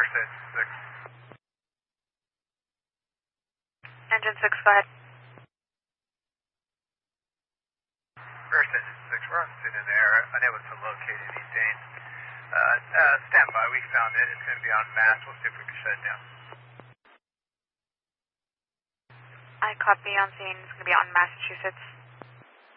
First Engine 6. Engine 6, go ahead. First Engine 6, we're on scene in the air, unable to locate any Dane. Stand by, we found it. It's going to be on mass. We'll see if we can shut it down. I copy on scene. It's going to be on Massachusetts.